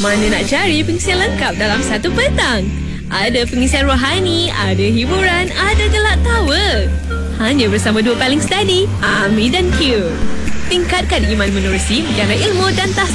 Mana nak cari pengisian lengkap dalam satu petang? Ada pengisian rohani, ada hiburan, ada gelak tawa. Hanya bersama dua paling steady, Ami dan Q. Tingkatkan iman menerusi, menjana ilmu dan